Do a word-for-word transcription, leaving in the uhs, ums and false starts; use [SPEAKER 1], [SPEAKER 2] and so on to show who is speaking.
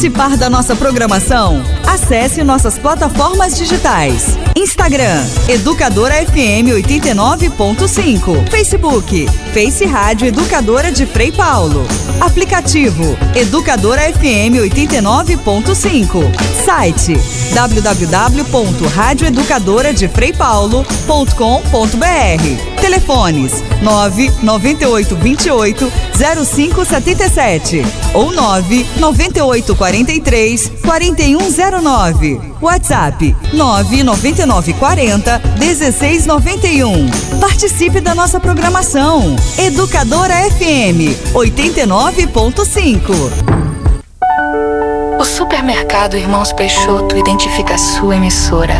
[SPEAKER 1] participar da nossa programação? Acesse nossas plataformas digitais. Instagram, Educadora F M oitenta e nove ponto cinco. Facebook, Face Rádio Educadora de Frei Paulo. Aplicativo, Educadora F M oitenta e nove ponto cinco. Site, w w w ponto rádio educadora de frei paulo ponto com ponto b r. Telefones nove nove oito dois oito zero cinco sete sete ou nove nove oito quatro três quatro um zero nove. WhatsApp nove nove nove quatro zero um seis nove um. Participe da nossa programação. Educadora F M oitenta e nove ponto cinco.
[SPEAKER 2] O supermercado Irmãos Peixoto identifica a sua emissora